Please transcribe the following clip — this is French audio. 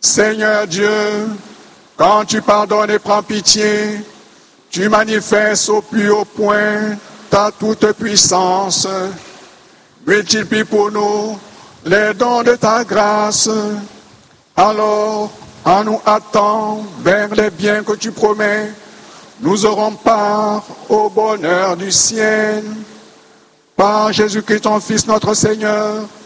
Seigneur Dieu, quand tu pardonnes et prends pitié, tu manifestes au plus haut point ta toute puissance. Multiplie pour nous les dons de ta grâce. Alors, en nous hâtant vers les biens que tu promets, nous aurons part au bonheur du ciel. Par Jésus-Christ, ton Fils, notre Seigneur,